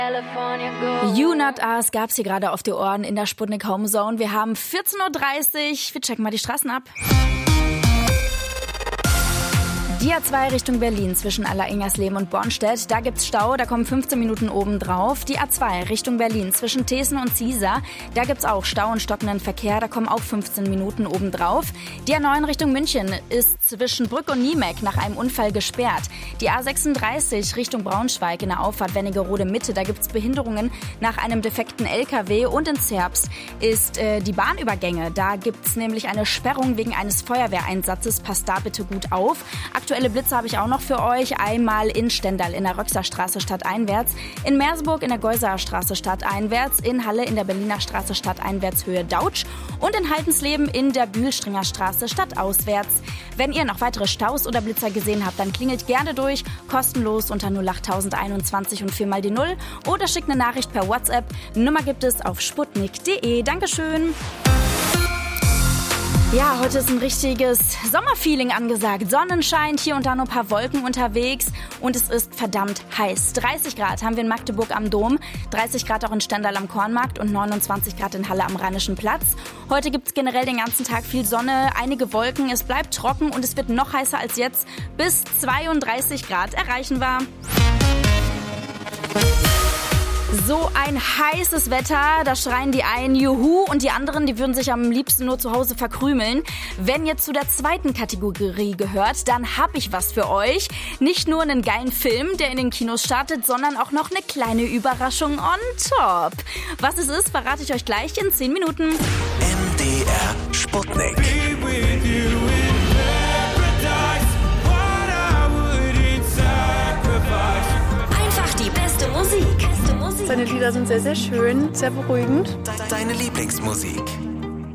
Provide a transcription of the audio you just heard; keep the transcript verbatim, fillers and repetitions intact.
You Not Us gab's hier gerade auf die Ohren in der Sputnik Home Zone. Wir haben vierzehn Uhr dreißig. Wir checken mal die Straßen ab. Die A zwei Richtung Berlin zwischen Allereingersleben und Bornstedt, da gibt's Stau, da kommen fünfzehn Minuten oben drauf. Die A zwei Richtung Berlin zwischen Thesen und Ziesar, da gibt's auch Stau und stockenden Verkehr, da kommen auch fünfzehn Minuten oben drauf. Die A neun Richtung München ist zwischen Brück und Niemeck nach einem Unfall gesperrt. Die A sechsunddreißig Richtung Braunschweig in der Auffahrt Wernigerode Mitte, da gibt's Behinderungen nach einem defekten L K W. Und in Zerbst ist äh, die Bahnübergänge, da gibt's nämlich eine Sperrung wegen eines Feuerwehreinsatzes. Passt da bitte gut auf. Aktuelle Blitze habe ich auch noch für euch. Einmal in Stendal in der Röxerstraße stadteinwärts, in Merseburg in der Geusserer Straße stadteinwärts, in Halle in der Berliner Straße stadteinwärts Höhe Dautsch und in Haltensleben in der Bühlstringer Straße stadtauswärts. Wenn ihr noch weitere Staus oder Blitzer gesehen habt, dann klingelt gerne durch, kostenlos unter null acht einundzwanzig und viermal die Null oder schickt eine Nachricht per WhatsApp. Nummer gibt es auf sputnik punkt de. Dankeschön. Ja, heute ist ein richtiges Sommerfeeling angesagt. Sonne scheint, hier und da noch ein paar Wolken unterwegs und es ist verdammt heiß. dreißig Grad haben wir in Magdeburg am Dom, dreißig Grad auch in Stendal am Kornmarkt und neunundzwanzig Grad in Halle am Rheinischen Platz. Heute gibt es generell den ganzen Tag viel Sonne, einige Wolken, es bleibt trocken und es wird noch heißer als jetzt. Bis zweiunddreißig Grad erreichen wir. So ein heißes Wetter, da schreien die einen Juhu und die anderen, die würden sich am liebsten nur zu Hause verkrümeln. Wenn ihr zu der zweiten Kategorie gehört, dann hab ich was für euch. Nicht nur einen geilen Film, der in den Kinos startet, sondern auch noch eine kleine Überraschung on top. Was es ist, verrate ich euch gleich in zehn Minuten. M D R Sputnik. Einfach die beste Musik. Seine Lieder sind sehr, sehr schön, sehr beruhigend. Deine Lieblingsmusik.